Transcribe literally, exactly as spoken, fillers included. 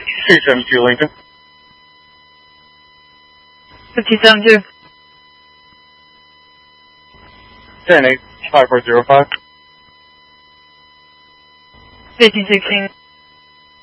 two seven two Lincoln. fifty seven two. ten eight five four zero five. fifty sixteen.